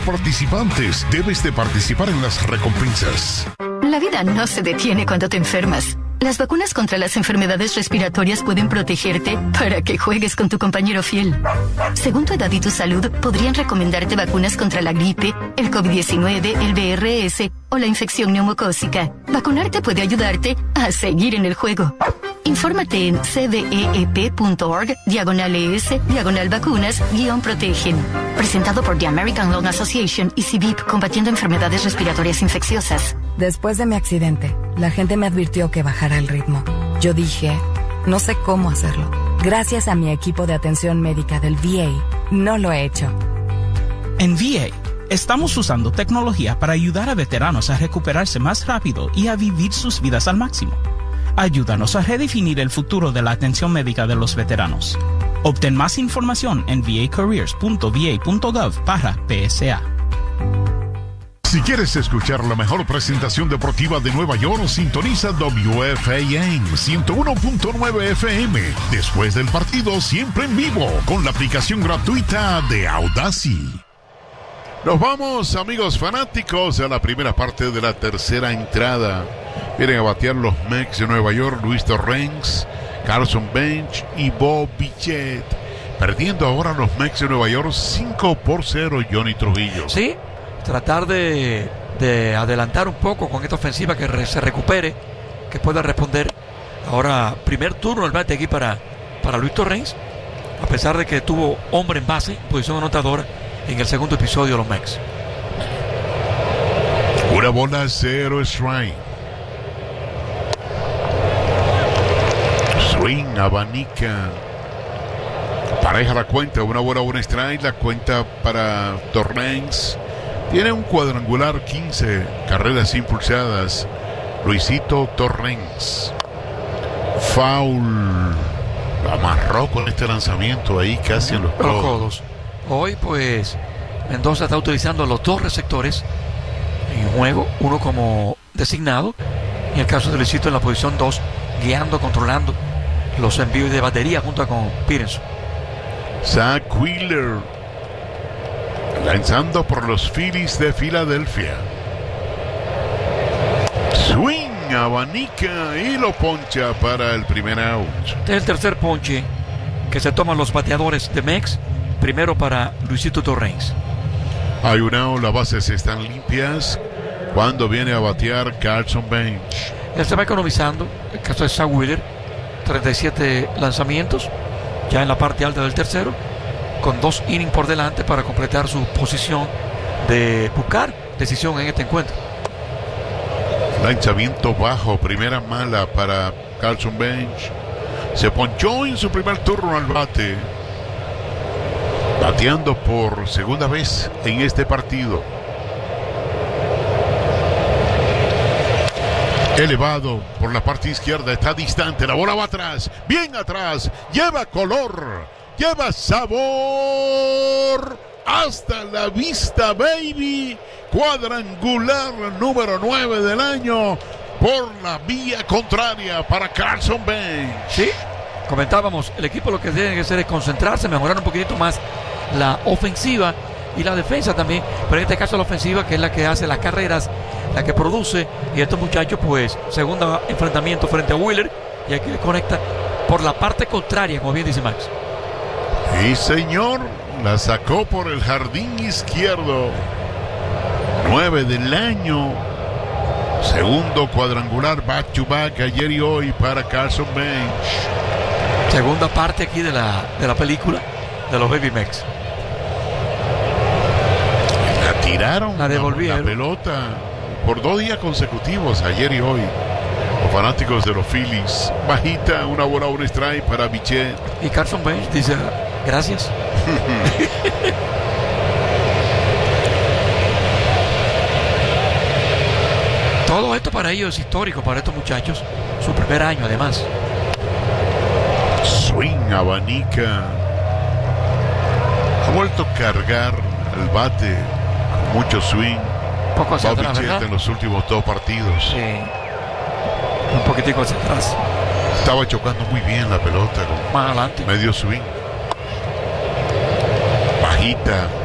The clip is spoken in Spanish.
participantes. Debes de participar en las recompensas. La vida no se detiene cuando te enfermas. Las vacunas contra las enfermedades respiratorias pueden protegerte para que juegues con tu compañero fiel. Según tu edad y tu salud, podrían recomendarte vacunas contra la gripe, el COVID-19, el VRS o la infección neumocócica. Vacunarte puede ayudarte a seguir en el juego. Infórmate en cveep.org/ES/vacunas-protegen. Presentado por The American Lung Association y CVIP, combatiendo enfermedades respiratorias infecciosas. Después de mi accidente, la gente me advirtió que bajara el ritmo. Yo dije, no sé cómo hacerlo. Gracias a mi equipo de atención médica del VA, no lo he hecho. En VA, estamos usando tecnología para ayudar a veteranos a recuperarse más rápido y a vivir sus vidas al máximo. Ayúdanos a redefinir el futuro de la atención médica de los veteranos. Obtén más información en vacareers.va.gov/PSA. Si quieres escuchar la mejor presentación deportiva de Nueva York, sintoniza WFAN 101.9 FM. Después del partido, siempre en vivo, con la aplicación gratuita de Audacy. Nos vamos, amigos fanáticos, a la primera parte de la tercera entrada. Vienen a batear los Mets de Nueva York, Luis Torrens, Carson Bench y Bo Bichette. Perdiendo ahora los Mets de Nueva York 5-0, Johnny Trujillo. Sí, tratar de adelantar un poco con esta ofensiva, que se recupere, que pueda responder. Ahora, primer turno el bate aquí para Luis Torrens, a pesar de que tuvo hombre en base, posición anotadora en el segundo episodio de los Mets. 1-0 strike. Swing, abanica. Pareja la cuenta, una strike, la cuenta para Torrens. Tiene un cuadrangular, 15 carreras impulsadas. Luisito Torrens. Foul. Amarró con este lanzamiento ahí casi en los codos. Hoy pues Mendoza está utilizando los dos receptores en juego, uno como designado, en el caso de Luisito en la posición 2, guiando, controlando los envíos de batería junto con Peterson. Zach Wheeler lanzando por los Phillies de Filadelfia. Swing, abanica y lo poncha para el primer out. Este es el tercer ponche que se toman los bateadores de Mex. Primero para Luisito Torrens. Hay un out, las bases están limpias cuando viene a batear Carson Bench. Él se va economizando. El caso de Zach Wheeler, 37 lanzamientos ya en la parte alta del tercero, con 2 innings por delante para completar su posición de buscar decisión en este encuentro. Lanzamiento bajo, primera mala para Carson Bench. Se ponchó en su primer turno al bate, bateando por segunda vez en este partido. Elevado por la parte izquierda, está distante, la bola va atrás, bien atrás, lleva color, lleva sabor, hasta la vista, baby. Cuadrangular número 9 del año por la vía contraria para Carson Bench. Sí, comentábamos, el equipo lo que tiene que hacer es concentrarse, mejorar un poquitito más la ofensiva y la defensa también, pero en este caso la ofensiva, que es la que hace las carreras, la que produce, y estos muchachos pues segundo enfrentamiento frente a Wheeler, y aquí le conecta por la parte contraria, como bien dice Max. Sí, señor, la sacó por el jardín izquierdo. 9 del año, segundo cuadrangular back to back ayer y hoy para Carson Bench. Segunda parte aquí de la película de los Baby Mex. La tiraron, la devolvieron, la pelota por 2 días consecutivos, ayer y hoy. Los fanáticos de los Phillies, bajita, una bola, un strike para Bichette. Y Carson Bench dice gracias. Todo esto para ellos es histórico, para estos muchachos, su primer año además. Swing, abanica. Ha vuelto a cargar el bate con mucho swing. Poco hacia atrás, ¿verdad? En los últimos 2 partidos. Sí. Un poquitico hacia atrás. Estaba chocando muy bien la pelota con más adelante. Medio swing. Bajita.